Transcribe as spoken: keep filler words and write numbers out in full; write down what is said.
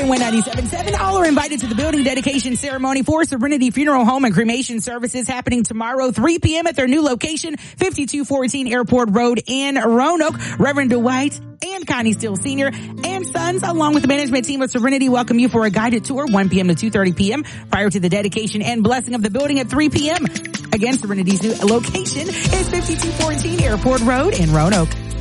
and Win ninety-seven point seven. All are invited to the building dedication ceremony for Serenity Funeral Home and Cremation Services happening tomorrow, three p.m. at their new location, fifty-two fourteen Airport Road in Roanoke. Reverend Dwight and Connie Steele Senior and Sons, along with the management team of Serenity, welcome you for a guided tour, one p.m. to two thirty p.m. prior to the dedication and blessing of the building at three p.m. Again, Serenity's new location is fifty-two fourteen Airport Road in Roanoke.